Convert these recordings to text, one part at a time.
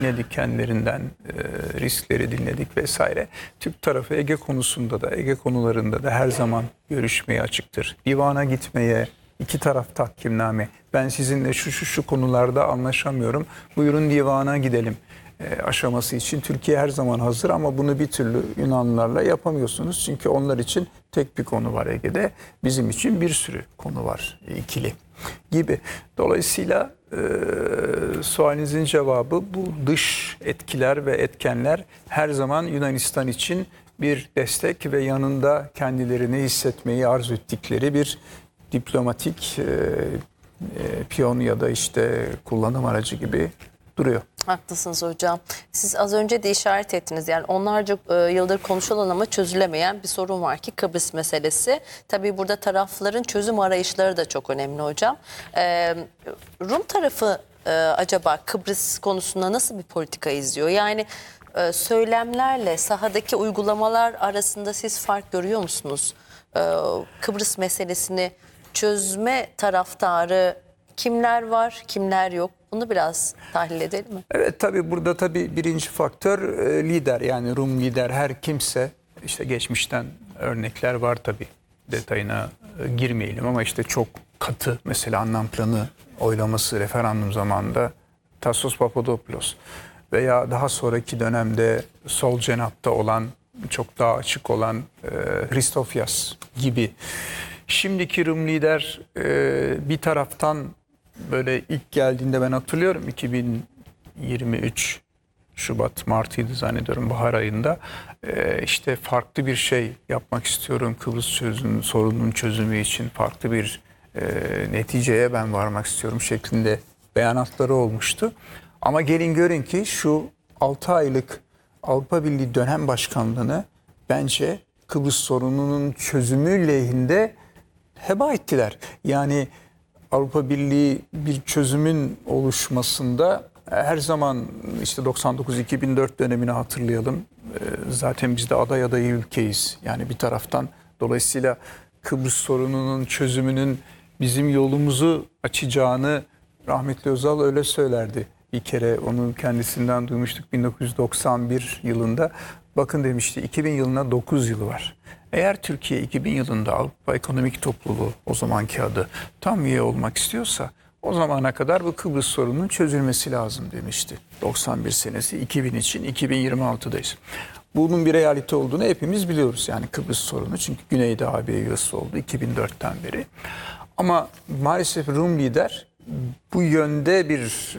dinledik kendilerinden, riskleri dinledik vesaire. Türk tarafı Ege konusunda da, Ege konularında da her zaman görüşmeye açıktır. Divana gitmeye, iki taraf tahkimname. Ben sizinle şu konularda anlaşamıyorum. Buyurun divana gidelim aşaması için Türkiye her zaman hazır ama bunu bir türlü Yunanlılarla yapamıyorsunuz. Çünkü onlar için tek bir konu var Ege'de. Bizim için bir sürü konu var ikili gibi. Dolayısıyla sualinizin cevabı bu dış etkiler ve etkenler her zaman Yunanistan için bir destek ve yanında kendilerini hissetmeyi arzu ettikleri bir diplomatik piyon ya da işte kullanım aracı gibi duruyor. Haklısınız hocam. Siz az önce de işaret ettiniz. Yani onlarca yıldır konuşulan ama çözülemeyen bir sorun var ki Kıbrıs meselesi. Tabii burada tarafların çözüm arayışları da çok önemli hocam. Rum tarafı acaba Kıbrıs konusunda nasıl bir politika izliyor? Yani söylemlerle sahadaki uygulamalar arasında siz fark görüyor musunuz? Kıbrıs meselesini çözme taraftarı kimler var, kimler yok? Bunu biraz tahlil edelim mi? Evet, tabii burada birinci faktör lider, yani Rum lider her kimse, işte geçmişten örnekler var tabii, detayına girmeyelim ama işte çok katı, mesela anlam planı oylaması referandum zamanında Tassos Papadopoulos veya daha sonraki dönemde sol cenahta olan, çok daha açık olan Christofias gibi. Şimdiki Rum lider bir taraftan böyle ilk geldiğinde ben hatırlıyorum 2023 Şubat Mart'ıydı zannediyorum, bahar ayında işte farklı bir şey yapmak istiyorum Kıbrıs sorununun çözümü için, farklı bir neticeye ben varmak istiyorum şeklinde beyanatları olmuştu. Ama gelin görün ki şu 6 aylık Avrupa Birliği dönem başkanlığını bence Kıbrıs sorununun çözümü lehinde heba ettiler. Yani Avrupa Birliği bir çözümün oluşmasında her zaman işte 99-2004 dönemini hatırlayalım. Zaten biz de aday adayı ülkeyiz. Yani bir taraftan, dolayısıyla Kıbrıs sorununun çözümünün bizim yolumuzu açacağını rahmetli Özal öyle söylerdi. Bir kere onu kendisinden duymuştuk 1991 yılında. Bakın demişti, 2000 yılına 9 yılı var. Eğer Türkiye 2000 yılında Avrupa Ekonomik Topluluğu, o zamanki adı, tam üye olmak istiyorsa o zamana kadar bu Kıbrıs sorununun çözülmesi lazım demişti. 91 senesi 2000 için 2026'dayız. Bunun bir realite olduğunu hepimiz biliyoruz, yani Kıbrıs sorunu, çünkü Güney'de AB üyesi oldu 2004'ten beri. Ama maalesef Rum lider bu yönde bir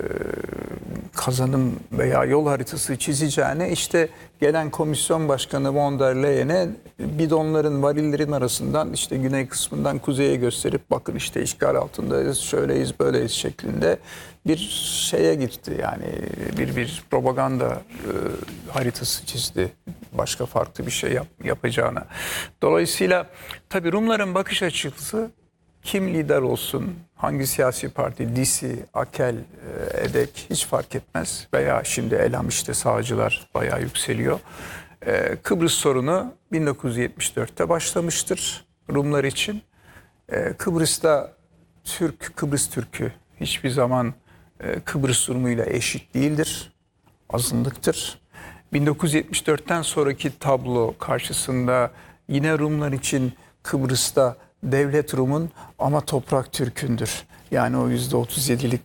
kazanım veya yol haritası çizeceğine işte gelen komisyon başkanı von der Leyen'e bidonların, varillerin arasından işte güney kısmından kuzeye gösterip bakın işte işgal altındayız, şöyleyiz, böyleyiz şeklinde bir şeye gitti. Yani bir propaganda haritası çizdi. Başka farklı bir şey yapacağına. Dolayısıyla tabii Rumların bakış açısı, kim lider olsun, hangi siyasi parti, DİSİ, AKEL, EDEK hiç fark etmez. Veya şimdi Elam, işte sağcılar bayağı yükseliyor. Kıbrıs sorunu 1974'te başlamıştır Rumlar için. Kıbrıs'ta Kıbrıs Türk'ü hiçbir zaman Kıbrıs Rumuyla eşit değildir, azınlıktır. 1974'ten sonraki tablo karşısında yine Rumlar için Kıbrıs'ta devlet Rum'un ama toprak Türk'ündür. Yani o %37'lik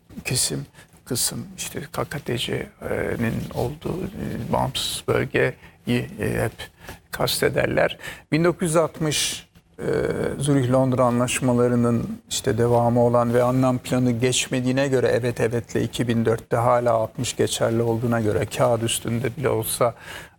kısım işte KKTC'nin olduğu bağımsız bölgeyi hep kastederler. 1960 Zürih-Londra anlaşmalarının işte devamı olan ve anlam planı geçmediğine göre, evetle 2004'te hala 60 geçerli olduğuna göre, kağıt üstünde bile olsa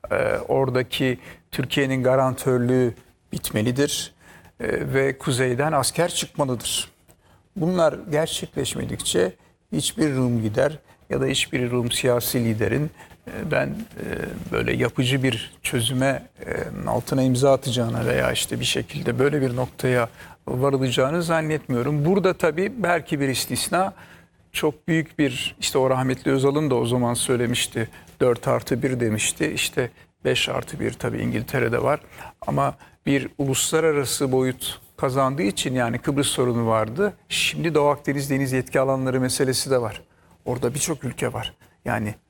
oradaki Türkiye'nin garantörlüğü bitmelidir ve kuzeyden asker çıkmalıdır. Bunlar gerçekleşmedikçe hiçbir Rum lider ya da hiçbir Rum siyasi liderin ben böyle yapıcı bir çözüme altına imza atacağına veya işte bir şekilde böyle bir noktaya varılacağını zannetmiyorum. Burada tabii belki bir istisna, çok büyük bir, işte o rahmetli Özal'ın da o zaman söylemişti, 4+1 demişti. İşte 5+1 tabii İngiltere'de var ama bir uluslararası boyut kazandığı için, yani Kıbrıs sorunu vardı. Şimdi Doğu Akdeniz deniz yetki alanları meselesi de var. Orada birçok ülke var. Yani